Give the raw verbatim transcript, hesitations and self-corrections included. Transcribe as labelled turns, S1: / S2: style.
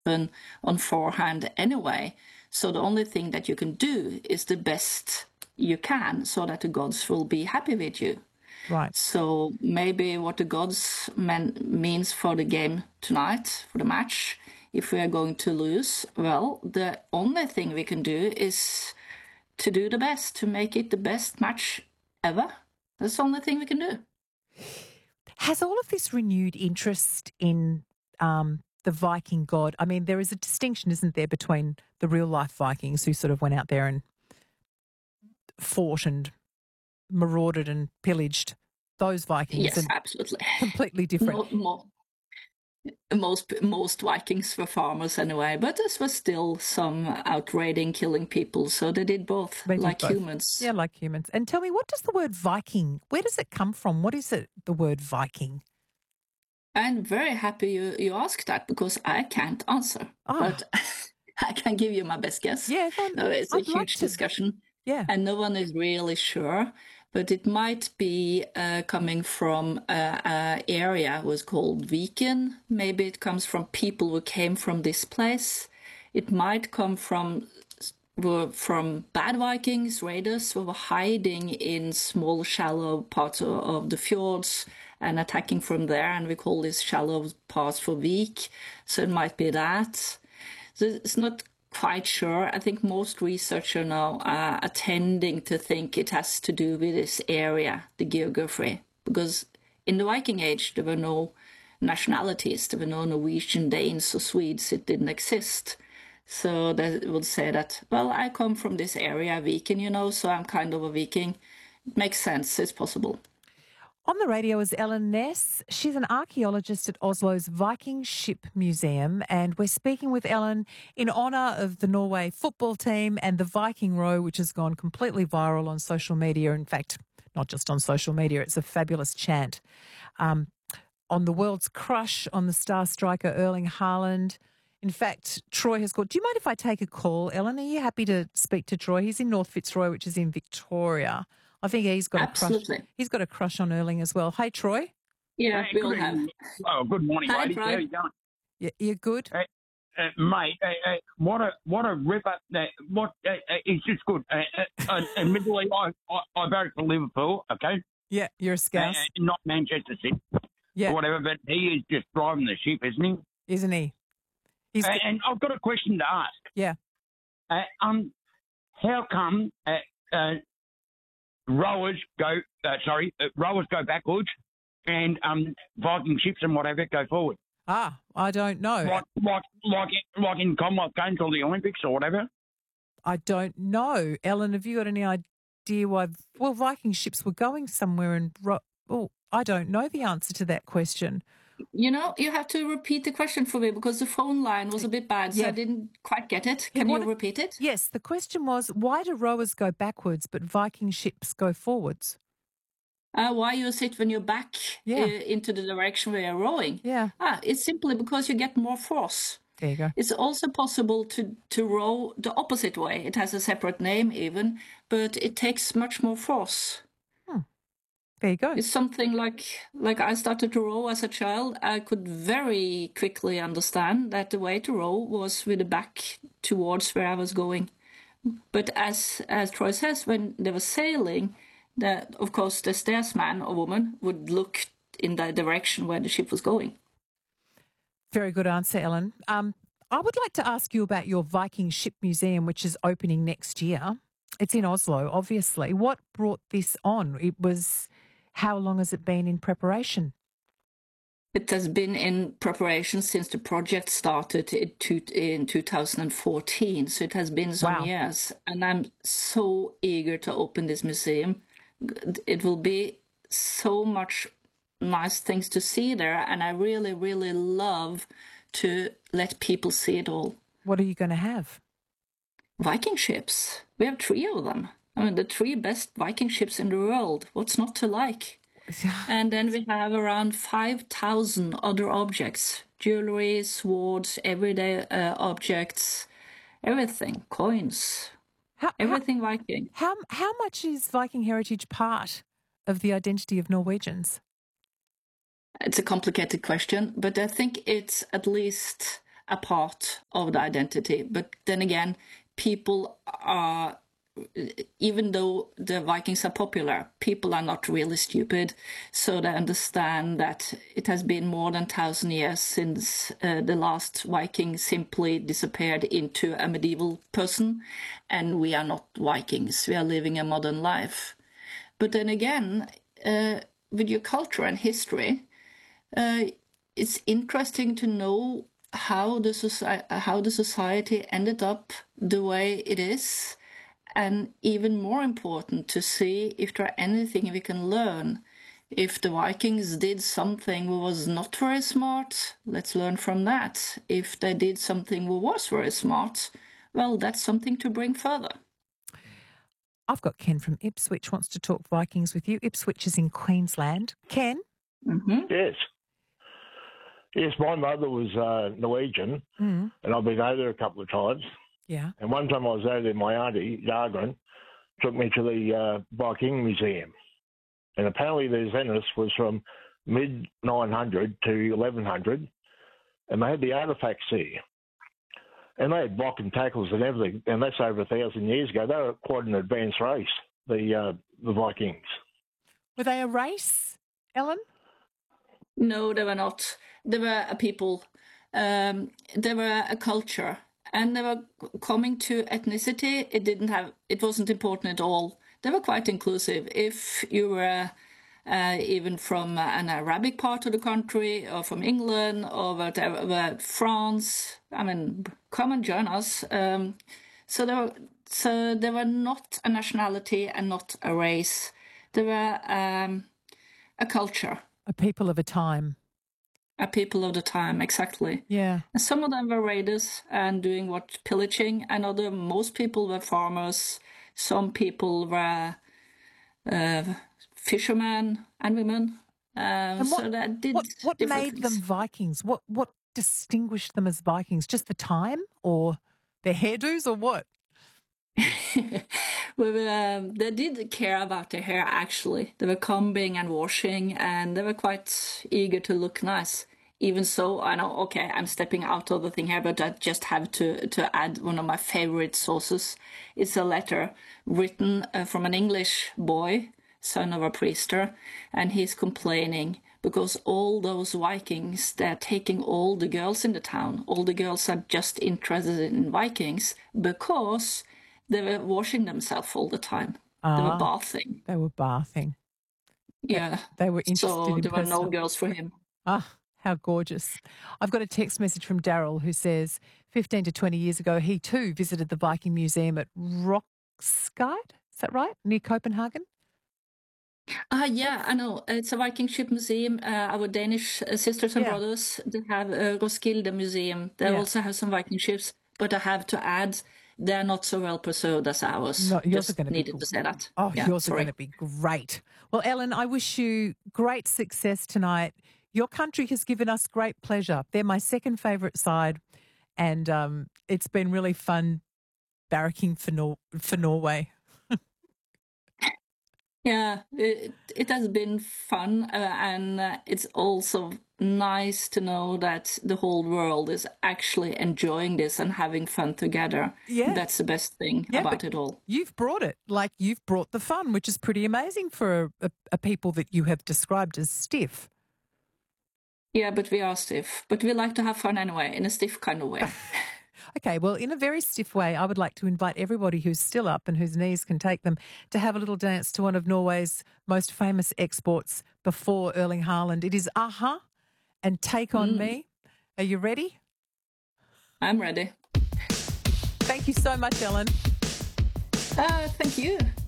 S1: happen on forehand anyway. So the only thing that you can do is the best you can so that the gods will be happy with you.
S2: Right.
S1: So maybe what the gods man- means for the game tonight, for the match, if we are going to lose, well, the only thing we can do is to do the best, to make it the best match ever. That's the only thing we can do.
S2: Has all of this renewed interest in um, the Viking god? I mean, there is a distinction, isn't there, between the real-life Vikings who sort of went out there and fought and marauded and pillaged, those Vikings,
S1: Yes,
S2: and
S1: absolutely.
S2: completely different.
S1: No, more, most most Vikings were farmers anyway, but there was still some out raiding, killing people. So they did both,
S2: They did
S1: like
S2: both.
S1: humans.
S2: Yeah, like humans. And tell me, what does the word Viking, where does it come from? What is it, the word Viking?
S1: I'm very happy you, you asked that because I can't answer.
S2: Oh.
S1: But I can give you my best guess.
S2: Yeah, then
S1: No, it's
S2: I'd
S1: a
S2: like
S1: huge
S2: to-
S1: discussion.
S2: Yeah.
S1: And no one is really sure. But it might be uh, coming from an area was called Viken. Maybe it comes from people who came from this place. It might come from were from bad Vikings, raiders who were hiding in small, shallow parts of, of the fjords and attacking from there. And we call these shallow parts for Vik. So it might be that. So it's not quite sure. I think most researchers now are tending to think it has to do with this area, the geography. Because in the Viking Age, there were no nationalities. There were no Norwegian, Danes, or Swedes. It didn't exist. So they would say that, well, I come from this area, Viking, you know, so I'm kind of a Viking. It makes sense. It's possible.
S2: On the radio is Ellen Ness. She's an archaeologist at Oslo's Viking Ship Museum, and we're speaking with Ellen in honour of the Norway football team and the Viking row, which has gone completely viral on social media. In fact, not just on social media, it's a fabulous chant. Um, on the world's crush on the star striker Erling Haaland. In fact, Troy has called. Do you mind if I take a call, Ellen? Are you happy to speak to Troy? He's in North Fitzroy, which is in Victoria. I think he's got
S1: Absolutely.
S2: a crush. He's got a crush on Erling as well. Hey, Troy.
S1: Yeah,
S3: Hey,
S1: we all
S3: good
S1: have.
S3: evening. Oh, good morning,
S1: Hi,
S3: ladies.
S1: Troy.
S3: How you going?
S2: Yeah, you're good.
S3: Uh, uh, mate, uh, uh, what a what a ripper! Uh, what uh, uh, it's just good. Uh, uh, uh, admittedly, I, I I voted for Liverpool. Okay,
S2: Yeah, you're a
S3: uh,
S2: scouse.
S3: not Manchester City
S2: Yeah,
S3: or whatever. But he is just driving the ship, isn't he?
S2: isn't he? He's
S3: Uh, and I've got a question to ask.
S2: yeah.
S3: Uh, um, how come uh, uh, rowers go? Uh, sorry, uh, rowers go backwards, and um, Viking ships and whatever go forward.
S2: Ah, I don't know.
S3: Like like like in, like in Commonwealth Games or the Olympics or whatever.
S2: I don't know. Ellen, have you got any idea why? Well, Viking ships were going somewhere, and ro- oh, I don't know the answer to that question.
S1: You know, you have to repeat the question for me because the phone line was a bit bad, so
S2: Yeah.
S1: I didn't quite get it.
S2: He
S1: Can
S2: wanted-
S1: you repeat it?
S2: Yes, the question was, why do rowers go backwards but Viking ships go forwards?
S1: Uh, why you sit when you're back
S2: Yeah.
S1: uh, into the direction where you're rowing?
S2: Yeah,
S1: Ah, it's simply because you get more force.
S2: there you go.
S1: It's also possible to, to row the opposite way. It has a separate name even, but it takes much more force.
S2: There you go.
S1: It's something like like I started to row as a child. I could very quickly understand that the way to row was with the back towards where I was going. But as as Troy says, when they were sailing, that of course the steersman or woman would look in the direction where the ship was going.
S2: Very good answer, Ellen. Um, I would like to ask you about your Viking Ship Museum, which is opening next year. It's in Oslo, obviously. What brought this on? It was, how long has it been in preparation?
S1: It has been in preparation since the project started in, two, in two thousand fourteen, so it has been some
S2: Wow.
S1: years. And I'm so eager to open this museum. It will be so much nice things to see there, and I really, really love to let people see it all.
S2: What are you going to have?
S1: Viking ships. We have three of them. I mean, the three best Viking ships in the world. What's not to like? And then we have around five thousand other objects. Jewelry, swords, everyday uh, objects, everything. Coins.
S2: How,
S1: Everything Viking.
S2: how, how much is Viking heritage part of the identity of Norwegians?
S1: It's a complicated question, but I think it's at least a part of the identity. But then again, people are, even though the Vikings are popular, people are not really stupid. So they understand that it has been more than a thousand years since uh, the last Viking simply disappeared into a medieval person. And we are not Vikings. We are living a modern life. But then again, uh, with your culture and history, uh, it's interesting to know how the, soci- how the society ended up the way it is. And even more important to see if there are anything we can learn. If the Vikings did something who was not very smart, let's learn from that. If they did something who was very smart, well, that's something to bring further.
S2: I've got Ken from Ipswich wants to talk Vikings with you. Ipswich is in Queensland. Ken?
S4: Mm-hmm. Yes. Yes, my mother was uh, Norwegian, mm. and I've been over there a couple of times.
S2: Yeah.
S4: And one time I was over there, my auntie, Yargren, took me to the uh, Viking Museum. And apparently their Zenith was from mid nine hundred to eleven hundred, and they had the artefacts there. And they had block and tackles and everything, and that's over a thousand years ago. They were quite an advanced race, the uh, the Vikings.
S2: Were they a race, Ellen?
S1: No, they were not. They were a people. Um, they were a culture. And they were coming to ethnicity. It didn't have. It wasn't important at all. They were quite inclusive. If you were uh, even from an Arabic part of the country, or from England, or whatever, France, I mean, come and join us. Um, so they were. So they were not a nationality and not a race. They were um, a culture.
S2: A people of a time.
S1: A people of the time, exactly.
S2: Yeah.
S1: And some of them were raiders and doing what pillaging, and other most people were farmers. Some people were uh, fishermen and women. Um,
S2: and what,
S1: so that did
S2: what, what made
S1: things.
S2: them Vikings? What what distinguished them as Vikings? Just the time, or their hairdos, or what?
S1: well, um, they did care about their hair, actually. They were combing and washing, and they were quite eager to look nice. Even so, I know, okay, I'm stepping out of the thing here, but I just have to, to add one of my favorite sources. It's a letter written uh, from an English boy, son of a priester, and he's complaining because all those Vikings, they're taking all the girls in the town. All the girls are just interested in Vikings because they were washing themselves all the time. Ah, they were bathing.
S2: They were bathing.
S1: Yeah.
S2: They were interested
S1: so
S2: in
S1: there
S2: personal...
S1: were no girls for him.
S2: Ah, how gorgeous. I've got a text message from Daryl who says fifteen to twenty years ago, he too visited the Viking Museum at Roskilde. Is that right? Near Copenhagen?
S1: Ah, uh, yeah, I know. It's a Viking ship museum. Uh, our Danish uh, sisters and yeah. brothers, they have a Roskilde Museum. They yeah. also have some Viking ships, but I have to add, they're not so well preserved as ours.
S2: No, yours
S1: Just
S2: are going to
S1: needed
S2: be,
S1: to say that.
S2: Oh,
S1: yeah,
S2: yours
S1: sorry.
S2: are going to be great. Well, Ellen, I wish you great success tonight. Your country has given us great pleasure. They're my second favourite side, and um, it's been really fun barracking for Nor- for Norway.
S1: Yeah, it, it has been fun, uh, and uh, it's also nice to know that the whole world is actually enjoying this and having fun together.
S2: Yeah.
S1: That's the best thing
S2: yeah,
S1: about it all.
S2: You've brought it, like you've brought the fun, which is pretty amazing for a, a, a people that you have described as stiff.
S1: Yeah, but we are stiff. But we like to have fun anyway, in a stiff kind of way.
S2: Okay, well, in a very stiff way, I would like to invite everybody who's still up and whose knees can take them to have a little dance to one of Norway's most famous exports before Erling Haaland. It is a-ha and Take On mm. Me. Are you ready?
S1: I'm ready.
S2: Thank you so much, Ellen.
S1: Uh, thank you.